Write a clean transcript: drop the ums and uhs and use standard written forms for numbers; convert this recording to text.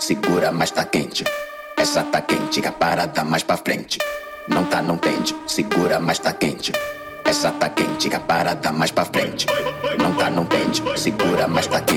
segura, mas tá quente. Essa tá quente, que a parada mais pra frente. Não tá, não pende, segura, mas tá quente. Essa tá quente, que a parada mais pra frente. Não tá, não pende, segura, mas tá quente.